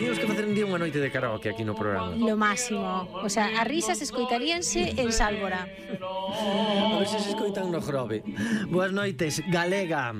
Tínhamos que facer un día unha noite de karaoke aquí no programa. Lo máximo. O sea, as risas escoitaríanse en Sálvora. A ver se escoitan no Grove. Boas noites, Galega.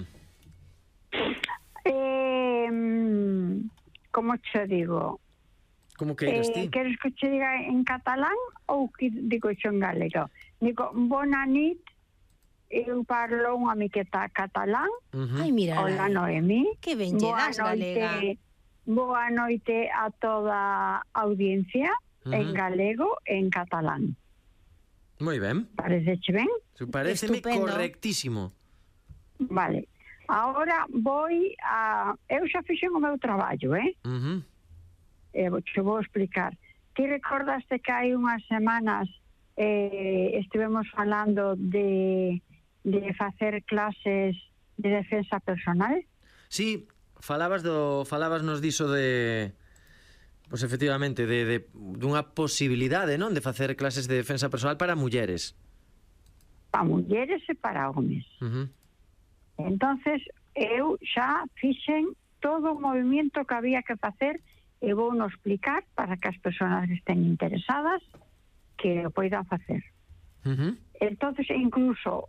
Como che digo? Como queiras ti? Queres que che diga en catalán ou que digo xo en galego? Digo, bona nit, eu parlo unha miqueta catalán. Ai, mira. Hola, Noemi. Que ben llegas, galega. Boa noite a toda a audiencia en galego e en catalán. Moi ben. Pareceche ben? Pareceme Estupendo. correctísimo. Vale. Ahora voy a... Eu xa fixen o meu traballo, Che vou explicar. Ti recordaste que hai unhas semanas estivemos falando de facer clases de defensa personal? Sí, falabasnos diso de... Pois efectivamente, dunha posibilidade, non? De facer clases de defensa personal para mulleres. Para mulleres e para homes. Entonces, eu xa fixen todo o movimento que había que facer e vou no explicar para que as persoas que estén interesadas que o poidan facer. Entonces, incluso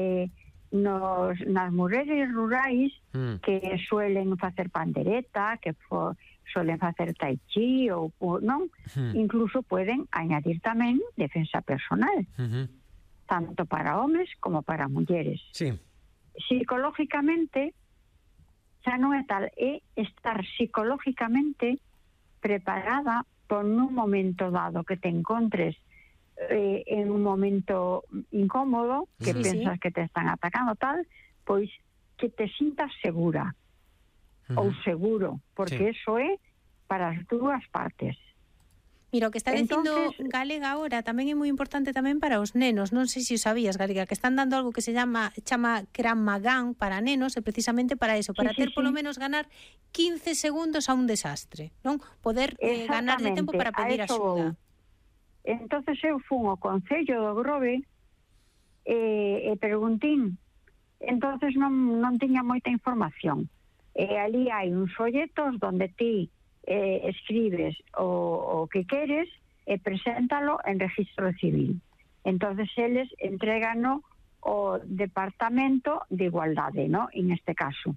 nas mulleres rurais que suelen facer pandereta, que suelen facer tai chi ou non, incluso pueden añadir tamén defensa personal, tanto para homes como para mulleres. Sí. Psicológicamente xa non é tal, é estar psicológicamente preparada por un momento dado que te encontres en un momento incómodo, que pensas que te están atacando tal, pois que te sintas segura ou seguro, porque eso é para as dúas partes. Mira, o que está dicindo Galega agora tamén é moi importante tamén para os nenos. Non sei se o sabías, Galega, que están dando algo que se chama Krav Maga para nenos, e precisamente para eso, para ter polo menos ganar 15 segundos a un desastre, non? Poder ganar de tempo para pedir axuda. Entonces eu fun ao Concello do Grove e preguntín. Entonces non tiña moita información. Ali hai uns folletos donde ti escribes o que queres e preséntalo en registro civil. Entonces eles entregano o Departamento de Igualdade, ¿no? En este caso.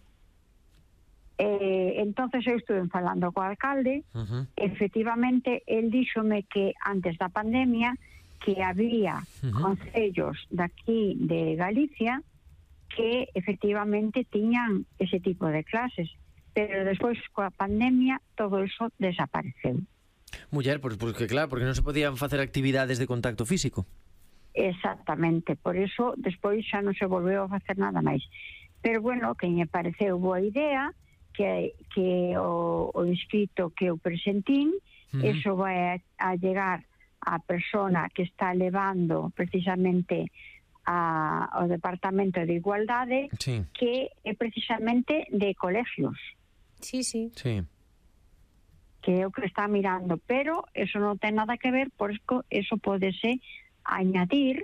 Entonces eu estuve falando co alcalde. Efectivamente, el díxome que antes da pandemia que había concellos daqui de Galicia que efectivamente tiñan ese tipo de clases, pero despois coa pandemia todo eso desapareceu. Muller, porque claro, porque non se podían facer actividades de contacto físico. Exactamente, por eso despois xa non se volveu a facer nada máis. Pero bueno, que me pareceu boa idea que o inscrito que eu presentín, eso vai a llegar a persona que está levando precisamente ao Departamento de Igualdade, que é precisamente de colegios. Sí. Que é o que está mirando, pero eso non ten nada que ver, por eso podese añadir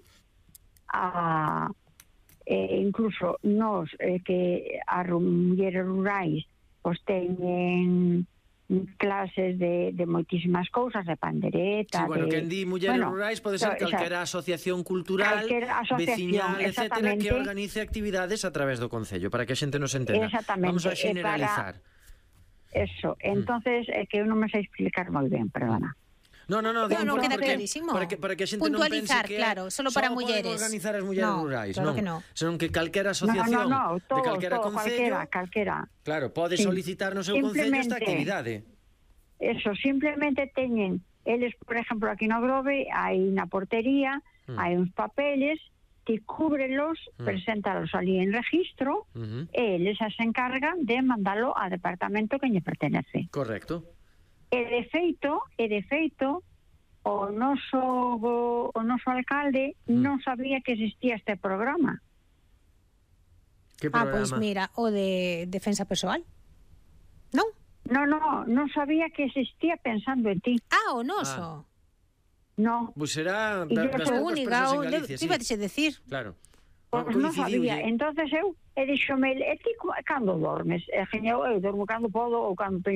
incluso nos que as mulleres rurais pois teñen clases de moitísimas cousas, de pandereta. Sí, bueno, quen di mulleres rurais pode ser calquera asociación cultural, veciñal, etcétera, que organice actividades a través do Concello, para que a xente nos entenda. Vamos a generalizar. Eso, entonces é que eu non me sei explicar moi ben, perdona. No, queda clarísimo. Para que a xente non pense que solo para mulleres. Organizar as mulleres rurais, claro que non. Senón que calquera asociación de calquera concello, calquera. Claro, pode solicitar no seu concello esta actividade. Eso, simplemente teñen, eles, por exemplo, aquí no Grove, hai na portería, hai uns papeles, ti cúbrelos, preséntalos ali en registro, e eles se encargan de mandalo ao departamento que lle pertenece. Correcto. E de feito, o noso alcalde non sabía que existía este programa. Que programa? Pois mira, o de defensa persoal. Non? Non sabía que existía pensando en ti. O noso. No. Pois será das poucas persoas en Galicia, sí. Ibas a decir. Claro. Pois non sabía. Entonces eu, e dixome, e ti cando dormes? Eu dormo cando podo ou cando teño